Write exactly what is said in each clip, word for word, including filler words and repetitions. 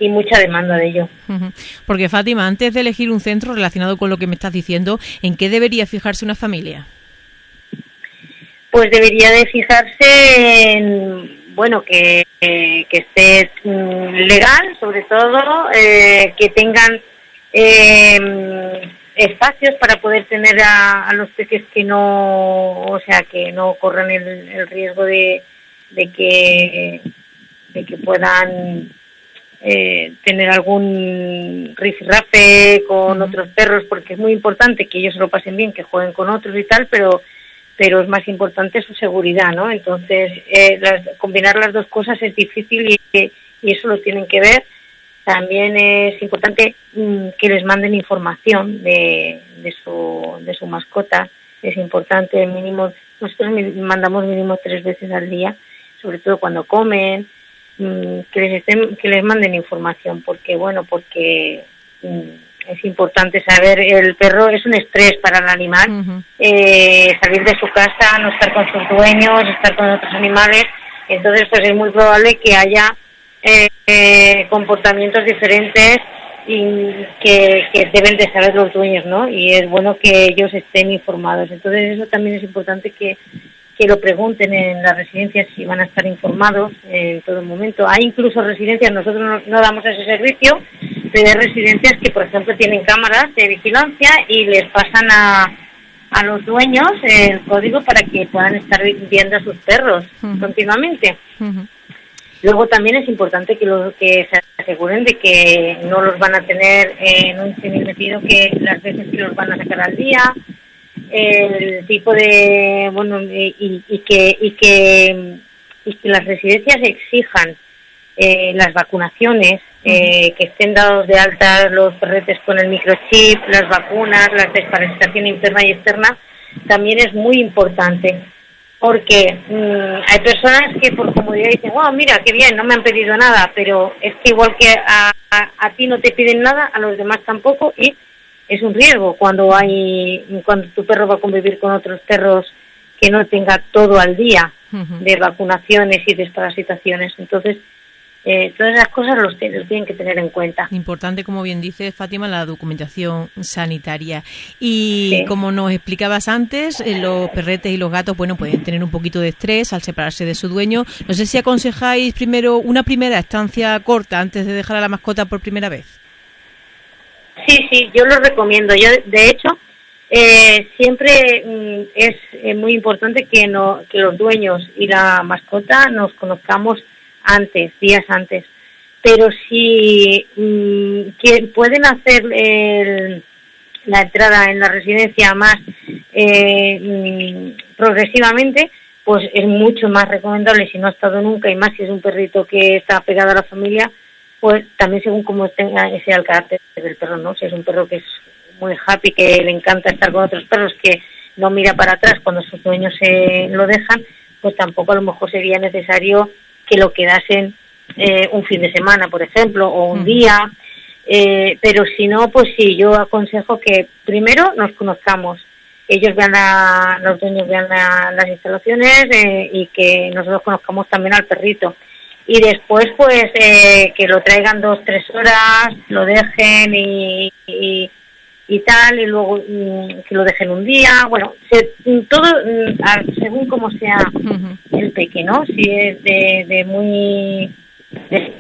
y mucha demanda de ello. Porque, Fátima, antes de elegir un centro relacionado con lo que me estás diciendo, ¿en qué debería fijarse una familia? Pues debería de fijarse en, bueno, que, eh, que esté mm, legal, sobre todo, eh, que tengan eh, espacios para poder tener a, a los peques que no, o sea, que no corran el, el riesgo de, de que de que puedan eh, tener algún rifirrafe con uh-huh. otros perros, porque es muy importante que ellos se lo pasen bien, que jueguen con otros y tal, pero pero es más importante su seguridad, ¿no? Entonces, eh, las, combinar las dos cosas es difícil y, y eso lo tienen que ver. También es importante mmm, que les manden información de, de su de su mascota. Es importante, mínimo, nosotros mandamos mínimo tres veces al día, sobre todo cuando comen, mmm, que les estén, que les manden información, porque bueno, porque mmm, es importante saber, el perro es un estrés para el animal, uh-huh. eh, salir de su casa, no estar con sus dueños, estar con otros animales, entonces pues es muy probable que haya eh, eh, comportamientos diferentes y que, que deben de saber los dueños, ¿no? Y es bueno que ellos estén informados. Entonces eso también es importante que, que lo pregunten en las residencias si van a estar informados en todo momento. Hay incluso residencias, nosotros no, no damos ese servicio, pero hay residencias que, por ejemplo, tienen cámaras de vigilancia y les pasan a, a los dueños el código para que puedan estar viendo a sus perros uh-huh. continuamente. Uh-huh. Luego también es importante que, lo, que se aseguren de que no los van a tener en un semimetido, que las veces que los van a sacar al día, el tipo de, bueno, y, y que y que y que las residencias exijan eh, las vacunaciones, eh, que estén dados de alta los perretes con el microchip, las vacunas, la desparasitación interna y externa, también es muy importante, porque mmm, hay personas que por comodidad dicen, wow, mira, qué bien, no me han pedido nada, pero es que igual que a, a, a ti no te piden nada, a los demás tampoco, y es un riesgo cuando hay cuando tu perro va a convivir con otros perros que no tenga todo al día uh-huh. de vacunaciones y desparasitaciones. Entonces, eh, todas esas cosas los, los tienen que tener en cuenta. Importante, como bien dice Fátima, la documentación sanitaria. Y sí. como nos explicabas antes, eh, los perretes y los gatos, bueno, pueden tener un poquito de estrés al separarse de su dueño. No sé si aconsejáis primero una primera estancia corta antes de dejar a la mascota por primera vez. Sí, sí, yo lo recomiendo. Yo, de hecho, eh, siempre mm, es eh, muy importante que, no, que los dueños y la mascota nos conozcamos antes, días antes. Pero si mm, que pueden hacer el, la entrada en la residencia más eh, mm, progresivamente, pues es mucho más recomendable si no ha estado nunca, y más si es un perrito que está pegado a la familia, pues también según cómo tenga ese el carácter del perro, ¿no? Si es un perro que es muy happy, que le encanta estar con otros perros, que no mira para atrás cuando sus dueños se lo dejan, pues tampoco a lo mejor sería necesario que lo quedasen eh, un fin de semana, por ejemplo, o un mm. día. Eh, pero si no, pues sí, yo aconsejo que primero nos conozcamos, ellos vean la, los dueños vean la, las instalaciones eh, y que nosotros conozcamos también al perrito. Y después, pues, eh, que lo traigan dos, tres horas, lo dejen y, y, y tal, y luego mm, que lo dejen un día. Bueno, se, todo mm, según como sea uh-huh. el peque, ¿no? Si es de, de muy... De,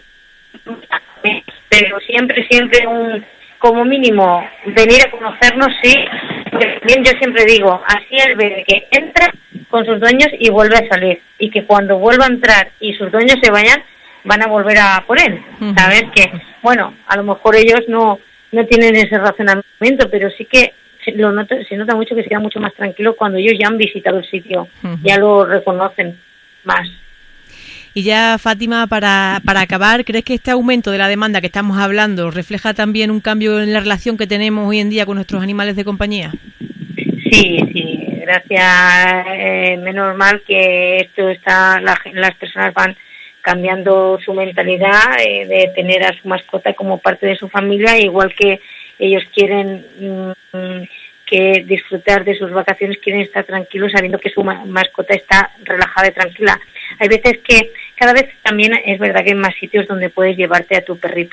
pero siempre, siempre un... como mínimo, venir a conocernos, sí. Porque también yo siempre digo, así el bebé que entra con sus dueños y vuelve a salir, y que cuando vuelva a entrar y sus dueños se vayan, van a volver a por él. Uh-huh. Sabes que, bueno, a lo mejor ellos no no tienen ese razonamiento, pero sí que se, lo nota, se nota mucho que se queda mucho más tranquilo cuando ellos ya han visitado el sitio, uh-huh. ya lo reconocen más. Y ya, Fátima, para, para acabar, ¿crees que este aumento de la demanda que estamos hablando refleja también un cambio en la relación que tenemos hoy en día con nuestros animales de compañía? Sí, sí, gracias, eh, menos mal que esto está, la, las personas van cambiando su mentalidad eh, de tener a su mascota como parte de su familia, igual que ellos quieren mmm, que disfrutar de sus vacaciones, quieren estar tranquilos sabiendo que su ma- mascota está relajada y tranquila. Hay veces que, cada vez también es verdad que hay más sitios donde puedes llevarte a tu perrito